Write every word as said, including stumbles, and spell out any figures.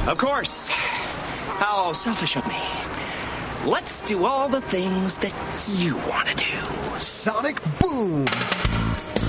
Of course. How selfish of me. Let's do all the things that you want to do. Sonic Boom!